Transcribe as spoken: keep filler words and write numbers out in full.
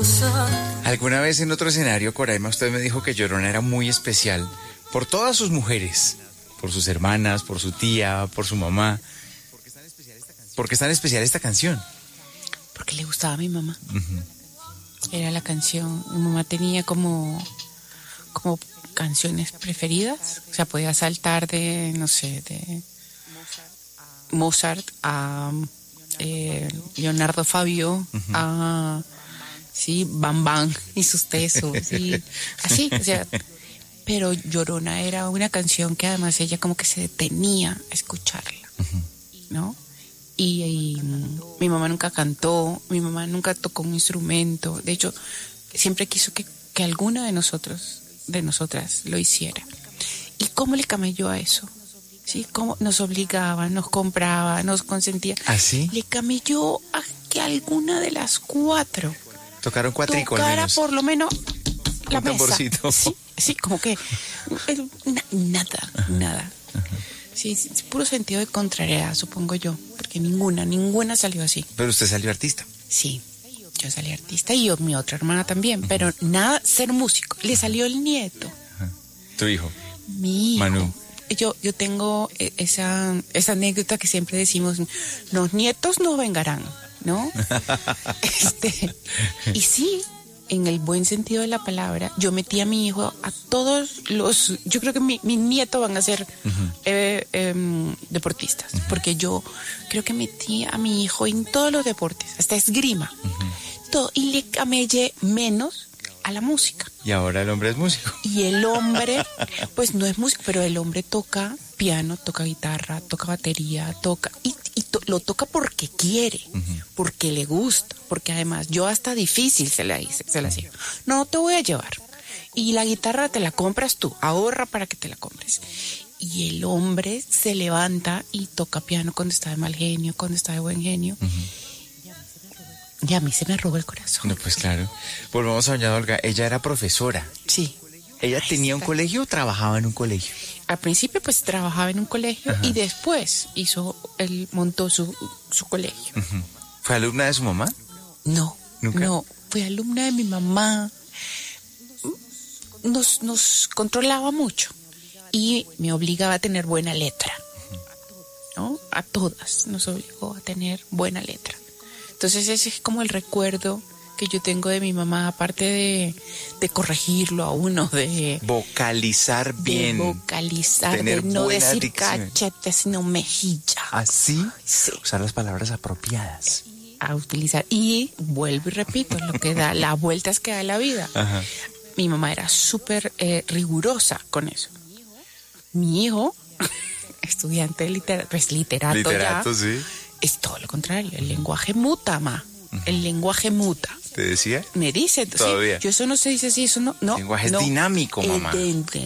Alguna vez en otro escenario, Coraima, usted me dijo que Llorona era muy especial por todas sus mujeres, por sus hermanas, por su tía, por su mamá. ¿Por qué es tan especial esta canción? Porque le gustaba a mi mamá. Uh-huh. Era la canción. Mi mamá tenía como, como canciones preferidas. O sea, podía saltar de, no sé, de Mozart a eh, Leonardo Fabio, uh-huh. a sí, Bam Bam y sus tesos, y así, o sea, pero Llorona era una canción que además ella como que se detenía a escucharla, uh-huh. ¿no? Y, y mi mamá nunca cantó, mi mamá nunca tocó un instrumento, de hecho, siempre quiso que, que alguna de nosotros, de nosotras, lo hiciera. ¿Y cómo le camelló a eso? ¿Sí? Cómo nos obligaba, nos compraba, nos consentía. ¿Ah, sí? Le camelló a que alguna de las cuatro tocaron cuatrico al tocara menos. por lo menos la un mesa. Tamborcito. Sí, sí, como que na, nada, ajá, nada. Ajá. Sí, sí, puro sentido de contrariedad, supongo yo, porque ninguna, ninguna salió así. Pero usted salió artista. Sí, yo salí artista y yo, mi otra hermana también, uh-huh. pero nada, ser músico. Le salió el nieto. Ajá. ¿Tu hijo? Mi hijo. Manu. Yo, yo tengo esa, esa anécdota que siempre decimos, los nietos no vengarán, ¿no? este, y sí, en el buen sentido de la palabra, yo metí a mi hijo a todos los, yo creo que mi, mi nieto van a ser uh-huh. eh, eh, deportistas, uh-huh. porque yo creo que metí a mi hijo en todos los deportes, hasta esgrima, uh-huh. todo, y le camellé menos a la música. Y ahora el hombre es músico. Y el hombre, pues no es músico, pero el hombre toca piano, toca guitarra, toca batería, toca, y, y to, lo toca porque quiere, uh-huh. porque le gusta, porque además yo hasta difícil se la hice, se la hacía. No te voy a llevar. Y la guitarra te la compras tú, ahorra para que te la compres. Y el hombre se levanta y toca piano cuando está de mal genio, cuando está de buen genio. Uh-huh. Y a mí se me robó el corazón. No, pues claro. Volvamos a doña Olga. Ella era profesora. Sí. ¿Ella Ahí tenía está. un colegio o trabajaba en un colegio? Al principio pues trabajaba en un colegio, ajá. y después hizo, él montó su, su colegio. Uh-huh. ¿Fue alumna de su mamá? No. ¿Nunca? No, fue alumna de mi mamá. Nos, nos controlaba mucho y me obligaba a tener buena letra. Uh-huh. ¿No? A todas nos obligó a tener buena letra. Entonces ese es como el recuerdo que yo tengo de mi mamá, aparte de, de corregirlo a uno, de vocalizar bien, de vocalizar, de no decir dicción. Cachete, sino mejilla. ¿Así? Sí. Usar las palabras apropiadas. A utilizar. Y vuelvo y repito, lo que da, las vueltas que da la vida. Ajá. Mi mamá era súper eh, rigurosa con eso. Mi hijo, estudiante de literato, pues literato, literato ya, sí. es todo lo contrario. El lenguaje muta, ma. Uh-huh. El lenguaje muta. ¿Te decía? Me dice. Todavía. Sí, yo eso no se dice así, eso no. no el lenguaje no, es dinámico, mamá. De,